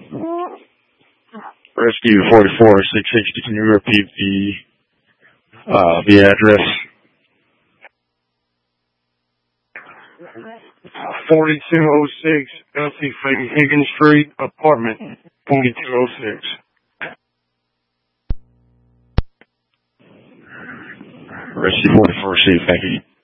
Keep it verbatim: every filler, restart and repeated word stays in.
Rescue forty-four six sixty, can you repeat the, uh, the address? forty-two oh six Elsie Higgins Street, apartment forty-two oh six. Rescue forty-four C, thank you.